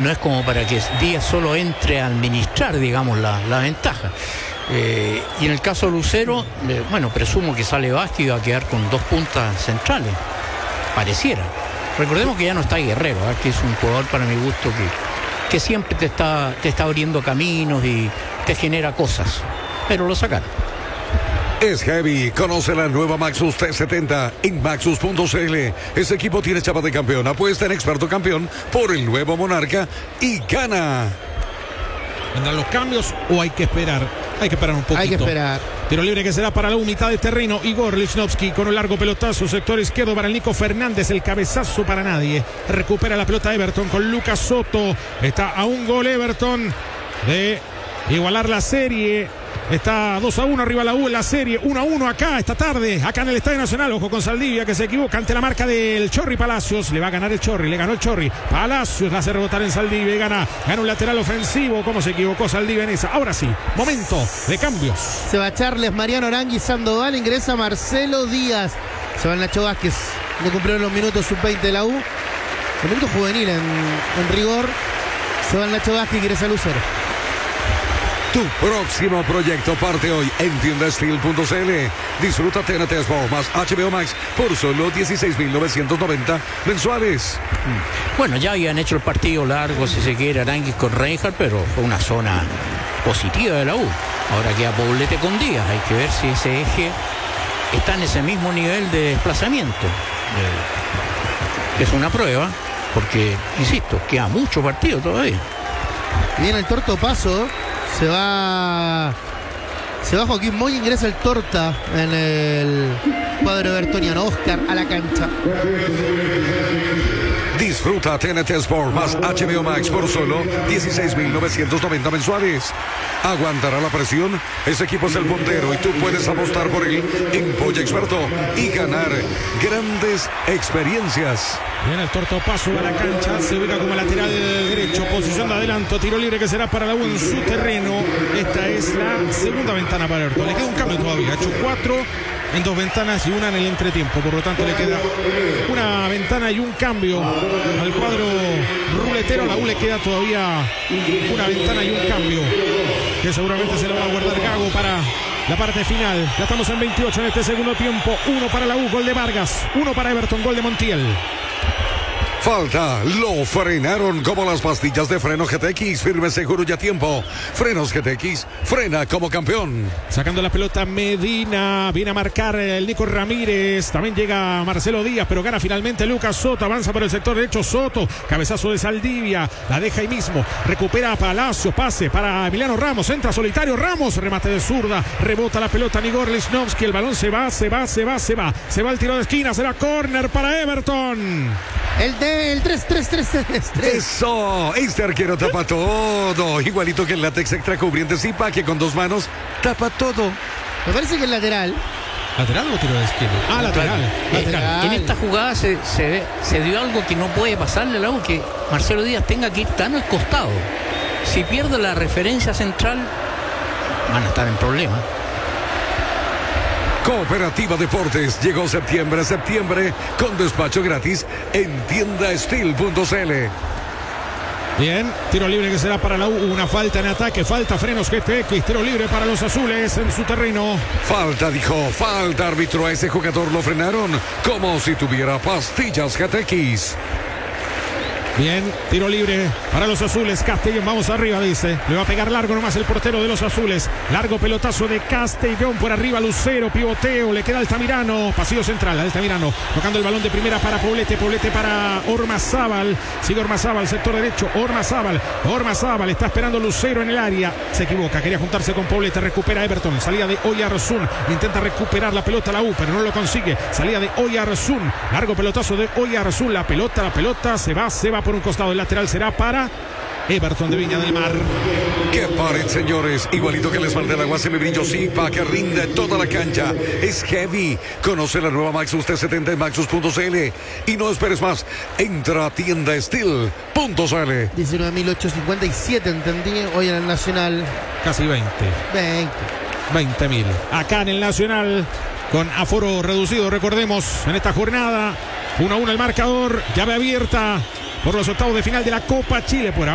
no es como para que Díaz solo entre a administrar, digamos, la ventaja. Y en el caso de Lucero, bueno, presumo que sale Vázquez y va a quedar con 2 puntas centrales, pareciera. Recordemos que ya no está Guerrero, que es un jugador para mi gusto que siempre te está abriendo caminos y te genera cosas, pero lo sacaron. Es heavy. Conoce la nueva Maxus T70 en Maxus.cl. Ese equipo tiene chapa de campeón. Apuesta en experto campeón por el nuevo Monarca y gana. ¿Vendrán los cambios o hay que esperar? Hay que esperar un poquito. Hay que esperar. Tiro libre que será para la mitad de terreno. Igor Lichnowsky con un largo pelotazo. Sector izquierdo para el Nico Fernández. El cabezazo para nadie. Recupera la pelota Everton con Lucas Soto. Está a un gol Everton de igualar la serie. Está 2-1 arriba la U en la serie. 1-1 acá esta tarde. Acá en el Estadio Nacional. Ojo con Saldivia que se equivoca ante la marca del Chorri Palacios. Le va a ganar el Chorri. Le ganó el Chorri. Palacios la hace rebotar en Saldivia y gana un lateral ofensivo. ¿Cómo se equivocó Saldivia en esa? Ahora sí. Momento de cambios. Se va Charles, Mariano Arangui, Sandoval. Ingresa Marcelo Díaz. Se va el Nacho Vázquez. No cumplieron los minutos sub-20 de la U. El minuto juvenil en rigor. Se va el Nacho Vázquez y ingresa Lucero. Tu próximo proyecto parte hoy en tiendasteel.cl. Disfruta TNT Sport más HBO Max por solo 16.990 mensuales. Bueno, ya habían hecho el partido largo, si se quiere, Aranguis con Reinhardt, pero fue una zona positiva de la U. Ahora queda Poblete con Díaz. Hay que ver si ese eje está en ese mismo nivel de desplazamiento. Es una prueba, porque, insisto, queda mucho partido todavía. Viene el Torto Paso. Se va Joaquín Moy, ingresa el Torta en el cuadro evertoniano. Oscar a la cancha. Disfruta TNT Sport más HBO Max por solo 16.990 mensuales. ¿Aguantará la presión? Ese equipo es el puntero y tú puedes apostar por él en Polla Experto y ganar grandes experiencias. Viene el Torto Paso a la cancha, se ubica como lateral derecho, posición de adelanto, tiro libre que será para la U en su terreno. Esta es la segunda ventana para Everton. Le queda un cambio todavía, ha hecho 4 en 2 ventanas y una en el entretiempo. Por lo tanto le queda una ventana y un cambio al cuadro ruletero. A la U le queda todavía una ventana y un cambio que seguramente se lo va a guardar Gago para la parte final. Ya estamos en 28 en este segundo tiempo. 1 para la U, gol de Vargas. 1 para Everton, gol de Montiel. Falta, lo frenaron como las pastillas de freno GTX, firme, seguro y a tiempo. Frenos GTX, frena como campeón. Sacando la pelota Medina, viene a marcar el Nico Ramírez, también llega Marcelo Díaz, pero gana finalmente Lucas Soto, avanza por el sector derecho Soto, cabezazo de Saldivia, la deja ahí mismo, recupera a Palacios, pase para Emiliano Ramos, entra solitario Ramos, remate de zurda, rebota la pelota Igor Lichnowsky, el balón se va el tiro de esquina, será córner para Everton. El 3-3-3-3. Eso, este arquero tapa todo. Igualito que el látex extra cubriente Zipa, que con 2 manos tapa todo. Me parece que es lateral. ¿Lateral o tiro de esquina? Lateral. En esta jugada se dio algo que no puede pasarle a la U, que Marcelo Díaz tenga que ir tan al costado. Si pierde la referencia central, van a estar en problemas. Cooperativa Deportes, llegó septiembre con despacho gratis en tiendasteel.cl. Bien, tiro libre que será para la U, una falta en ataque, falta frenos GTX, tiro libre para los azules en su terreno. Falta, árbitro, a ese jugador lo frenaron como si tuviera pastillas GTX. Bien, tiro libre para los azules. Castellón, vamos arriba, dice. Le va a pegar largo nomás el portero de los azules. Largo pelotazo de Castellón por arriba, Lucero, pivoteo. Le queda Altamirano, pasillo central, Altamirano. Tocando el balón de primera para Poblete para Ormazábal. Sigue Ormazábal, sector derecho. Ormazábal, está esperando Lucero en el área. Se equivoca, quería juntarse con Poblete. Recupera Everton. Salida de Oyarzún. Intenta recuperar la pelota la U, pero no lo consigue. Salida de Oyarzún. Largo pelotazo de Oyarzún. La pelota se va por un costado. El lateral será para Everton de Viña del Mar. ¡Qué pared, señores! Igualito que les falta el agua, se me brilló Zipa, que rinde toda la cancha. Es heavy. Conoce la nueva Maxus T70 en Maxus.cl. Y no esperes más. Entra a tiendasteel.cl. 19.857, entendí, hoy en el Nacional. Casi 20.000. Acá en el Nacional, con aforo reducido, recordemos, en esta jornada. 1-1 el marcador, llave abierta por los octavos de final de la Copa Chile. Por ahora